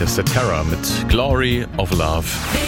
Das ist der Terror mit Glory of Love.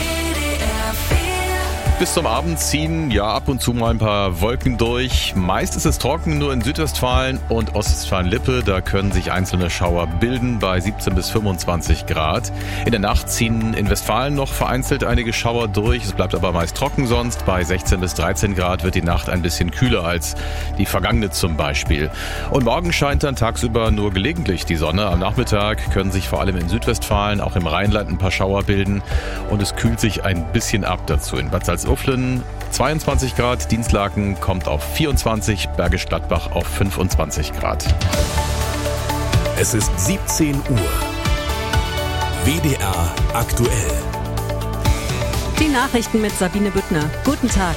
Bis zum Abend ziehen ab und zu mal ein paar Wolken durch. Meist ist es trocken, nur in Südwestfalen und Ostwestfalen-Lippe. Da können sich einzelne Schauer bilden bei 17 bis 25 Grad. In der Nacht ziehen in Westfalen noch vereinzelt einige Schauer durch. Es bleibt aber meist trocken sonst. Bei 16 bis 13 Grad wird die Nacht ein bisschen kühler als die vergangene zum Beispiel. Und morgen scheint dann tagsüber nur gelegentlich die Sonne. Am Nachmittag können sich vor allem in Südwestfalen, auch im Rheinland ein paar Schauer bilden. Und es kühlt sich ein bisschen ab dazu. In Bad Salzuflen 22 Grad, Dienstlaken kommt auf 24, Bergisch Gladbach auf 25 Grad. Es ist 17 Uhr. WDR aktuell. Die Nachrichten mit Sabine Büttner. Guten Tag.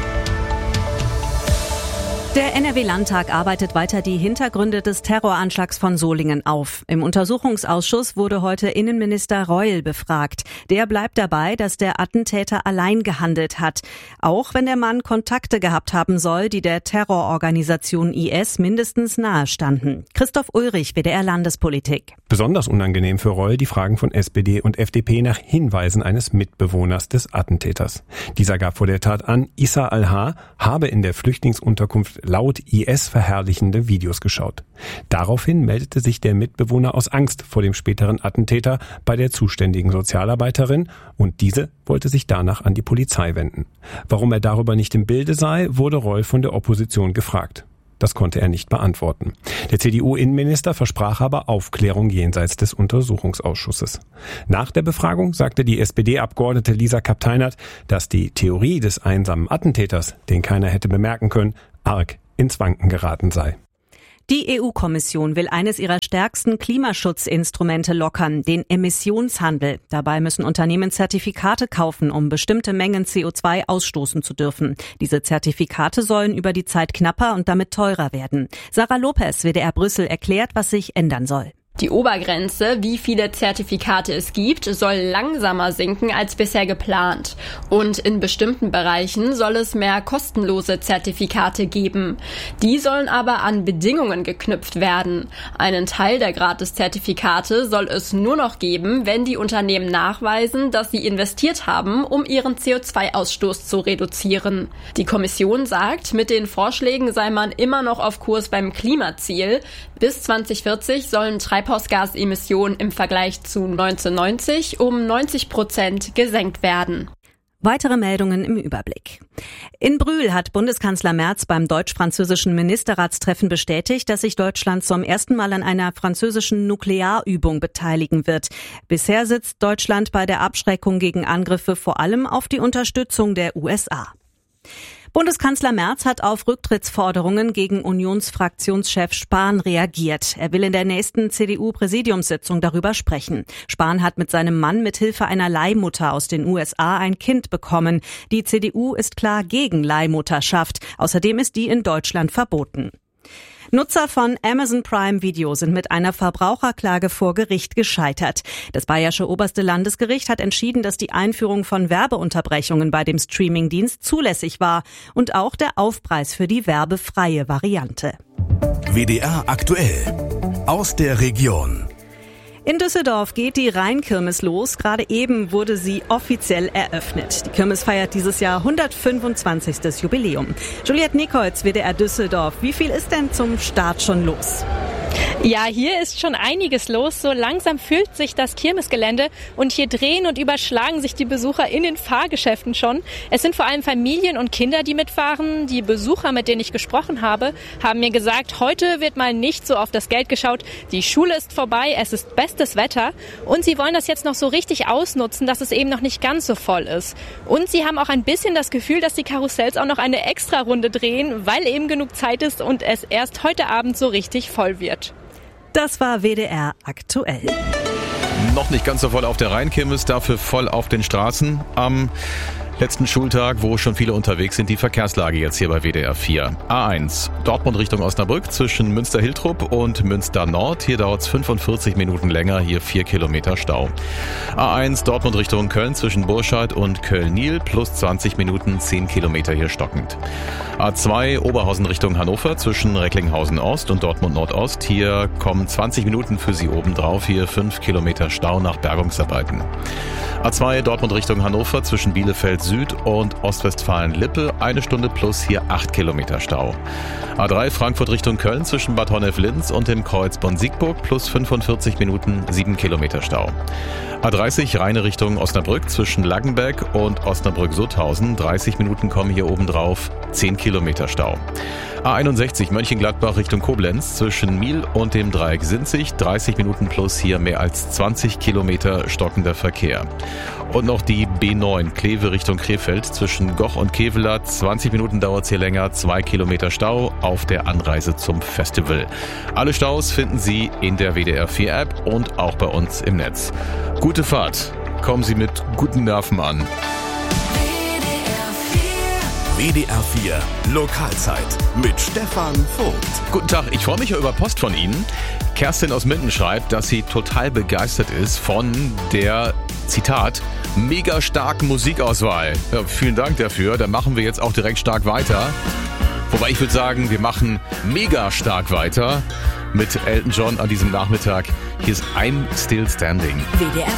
Der NRW-Landtag arbeitet weiter die Hintergründe des Terroranschlags von Solingen auf. Im Untersuchungsausschuss wurde heute Innenminister Reul befragt. Der bleibt dabei, dass der Attentäter allein gehandelt hat. Auch wenn der Mann Kontakte gehabt haben soll, die der Terrororganisation IS mindestens nahe standen. Christoph Ulrich, WDR Landespolitik. Besonders unangenehm für Reul die Fragen von SPD und FDP nach Hinweisen eines Mitbewohners des Attentäters. Dieser gab vor der Tat an, Issa al-Har habe in der Flüchtlingsunterkunft laut IS verherrlichende Videos geschaut. Daraufhin meldete sich der Mitbewohner aus Angst vor dem späteren Attentäter bei der zuständigen Sozialarbeiterin und diese wollte sich danach an die Polizei wenden. Warum er darüber nicht im Bilde sei, wurde Reul von der Opposition gefragt. Das konnte er nicht beantworten. Der CDU-Innenminister versprach aber Aufklärung jenseits des Untersuchungsausschusses. Nach der Befragung sagte die SPD-Abgeordnete Lisa Kapp-Teinert, dass die Theorie des einsamen Attentäters, den keiner hätte bemerken können, arg ins Wanken geraten sei. Die EU-Kommission will eines ihrer stärksten Klimaschutzinstrumente lockern, den Emissionshandel. Dabei müssen Unternehmen Zertifikate kaufen, um bestimmte Mengen CO2 ausstoßen zu dürfen. Diese Zertifikate sollen über die Zeit knapper und damit teurer werden. Sarah Lopez, WDR Brüssel, erklärt, was sich ändern soll. Die Obergrenze, wie viele Zertifikate es gibt, soll langsamer sinken als bisher geplant. Und in bestimmten Bereichen soll es mehr kostenlose Zertifikate geben. Die sollen aber an Bedingungen geknüpft werden. Einen Teil der Gratis-Zertifikate soll es nur noch geben, wenn die Unternehmen nachweisen, dass sie investiert haben, um ihren CO2-Ausstoß zu reduzieren. Die Kommission sagt, mit den Vorschlägen sei man immer noch auf Kurs beim Klimaziel. Bis 2040 sollen Treibhausgasemissionen im Vergleich zu 1990 um 90% gesenkt werden. Weitere Meldungen im Überblick. In Brühl hat Bundeskanzler Merz beim deutsch-französischen Ministerratstreffen bestätigt, dass sich Deutschland zum ersten Mal an einer französischen Nuklearübung beteiligen wird. Bisher sitzt Deutschland bei der Abschreckung gegen Angriffe vor allem auf die Unterstützung der USA. Bundeskanzler Merz hat auf Rücktrittsforderungen gegen Unionsfraktionschef Spahn reagiert. Er will in der nächsten CDU-Präsidiumssitzung darüber sprechen. Spahn hat mit seinem Mann mithilfe einer Leihmutter aus den USA ein Kind bekommen. Die CDU ist klar gegen Leihmutterschaft. Außerdem ist die in Deutschland verboten. Nutzer von Amazon Prime Video sind mit einer Verbraucherklage vor Gericht gescheitert. Das Bayerische Oberste Landesgericht hat entschieden, dass die Einführung von Werbeunterbrechungen bei dem Streamingdienst zulässig war und auch der Aufpreis für die werbefreie Variante. WDR aktuell. Aus der Region. In Düsseldorf geht die Rheinkirmes los. Gerade eben wurde sie offiziell eröffnet. Die Kirmes feiert dieses Jahr 125. Jubiläum. Juliette Nikolz, WDR Düsseldorf. Wie viel ist denn zum Start schon los? Ja, hier ist schon einiges los. So langsam füllt sich das Kirmesgelände und hier drehen und überschlagen sich die Besucher in den Fahrgeschäften schon. Es sind vor allem Familien und Kinder, die mitfahren. Die Besucher, mit denen ich gesprochen habe, haben mir gesagt, heute wird mal nicht so auf das Geld geschaut. Die Schule ist vorbei, es ist bestes Wetter und sie wollen das jetzt noch so richtig ausnutzen, dass es eben noch nicht ganz so voll ist. Und sie haben auch ein bisschen das Gefühl, dass die Karussells auch noch eine Extra-Runde drehen, weil eben genug Zeit ist und es erst heute Abend so richtig voll wird. Das war WDR aktuell. Noch nicht ganz so voll auf der Rheinkirmes, dafür voll auf den Straßen. Am Letzten Schultag, wo schon viele unterwegs sind, die Verkehrslage jetzt hier bei WDR 4. A1, Dortmund Richtung Osnabrück zwischen Münster-Hiltrup und Münster-Nord. Hier dauert es 45 Minuten länger, hier 4 Kilometer Stau. A1, Dortmund Richtung Köln zwischen Burscheid und Köln-Niel, plus 20 Minuten, 10 Kilometer hier stockend. A2, Oberhausen Richtung Hannover zwischen Recklinghausen Ost und Dortmund Nordost. Hier kommen 20 Minuten für Sie obendrauf, hier 5 Kilometer Stau nach Bergungsarbeiten. A2, Dortmund Richtung Hannover zwischen Bielefeld Süd und Ostwestfalen-Lippe, 1 Stunde plus, hier 8 Kilometer Stau. A3, Frankfurt Richtung Köln zwischen Bad Honnef-Linz und dem Kreuz Bonn-Siegburg, plus 45 Minuten, 7 Kilometer Stau. A30, Rheine Richtung Osnabrück zwischen Laggenbeck und Osnabrück-Sutthausen, 30 Minuten kommen hier obendrauf, 10 Kilometer Stau. A61, Mönchengladbach Richtung Koblenz zwischen Miel und dem Dreieck Sinzig, 30 Minuten plus, hier mehr als 20 Kilometer stockender Verkehr. Und noch die B9, Kleve Richtung Krefeld zwischen Goch und Kevelaer, 20 Minuten dauert es hier länger, 2 Kilometer Stau auf der Anreise zum Festival. Alle Staus finden Sie in der WDR 4 App und auch bei uns im Netz. Gute Fahrt, kommen Sie mit guten Nerven an. WDR 4 Lokalzeit mit Stefan Vogt. Guten Tag, ich freue mich über Post von Ihnen. Kerstin aus Minden schreibt, dass sie total begeistert ist von der, Zitat, mega starken Musikauswahl. Ja, vielen Dank dafür, dann machen wir jetzt auch direkt stark weiter. Wobei ich würde sagen, wir machen mega stark weiter mit Elton John an diesem Nachmittag. Hier ist I'm Still Standing. WDR